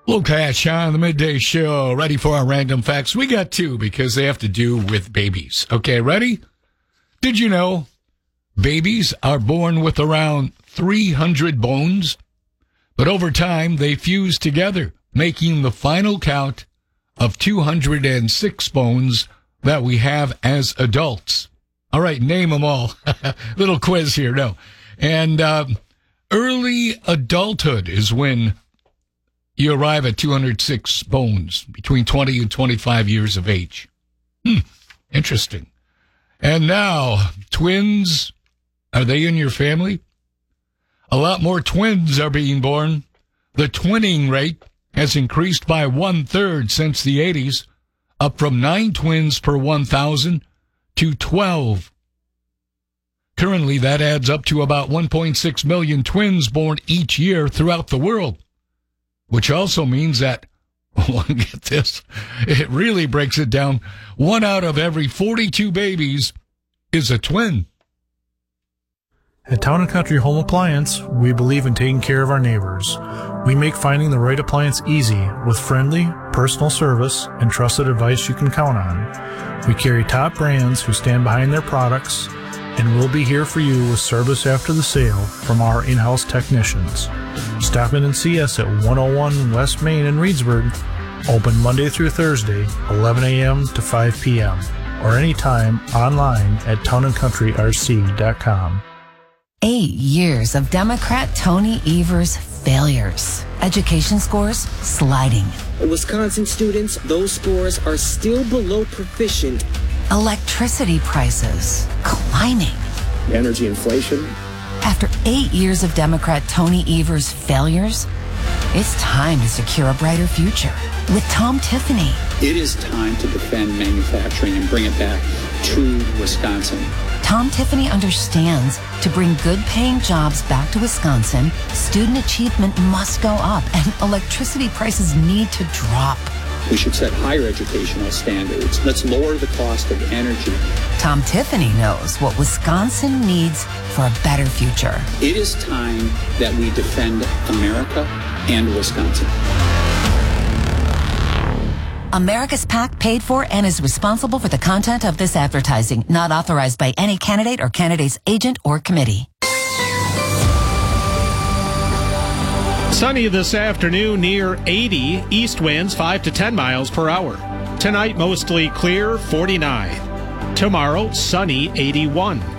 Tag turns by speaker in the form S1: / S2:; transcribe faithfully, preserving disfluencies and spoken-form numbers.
S1: Little Cash on the midday show. Ready for our random facts? We got two because they have to do with babies. Okay, ready? Did you know babies are born with around three hundred bones? But over time, they fuse together, making the final count of two hundred six bones that we have as adults. All right, name them all. Little quiz here, no. And uh, early adulthood is when you arrive at two hundred six bones, between twenty and twenty-five years of age. Hmm, interesting. And now, twins, are they in your family? A lot more twins are being born. The twinning rate has increased by one-third since the eighties, up from nine twins per one thousand to twelve. Currently, that adds up to about one point six million twins born each year throughout the world, which also means that, well, get this, it really breaks it down, one out of every forty-two babies is a twin.
S2: At Town and Country Home Appliance, we believe in taking care of our neighbors. We make finding the right appliance easy with friendly, personal service and trusted advice you can count on. We carry top brands who stand behind their products, and we'll be here for you with service after the sale from our in-house technicians. Stop in and see us at one oh one West Main in Reedsburg, open Monday through Thursday, eleven a.m. to five p.m., or anytime online at town and country r c dot com.
S3: Eight years of Democrat Tony Evers' failures. Education scores sliding.
S4: Wisconsin students, those scores are still below proficient.
S3: Electricity prices climbing.
S5: Energy inflation.
S3: After eight years of Democrat Tony Evers' failures, it's time to secure a brighter future with Tom Tiffany.
S6: It is time to defend manufacturing and bring it back to Wisconsin.
S3: Tom Tiffany understands to bring good-paying jobs back to Wisconsin, student achievement must go up and electricity prices need to drop.
S6: We should set higher educational standards. Let's lower the cost of energy.
S3: Tom Tiffany knows what Wisconsin needs for a better future.
S6: It is time that we defend America and Wisconsin.
S3: America's PAC paid for and is responsible for the content of this advertising, not authorized by any candidate or candidate's agent or committee.
S7: Sunny this afternoon, near eighty, east winds five to ten miles per hour. Tonight, mostly clear, forty-nine. Tomorrow, sunny, eighty-one.